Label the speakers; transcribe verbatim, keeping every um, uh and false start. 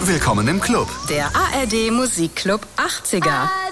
Speaker 1: Willkommen im Club.
Speaker 2: Der A R D Musikclub achtziger.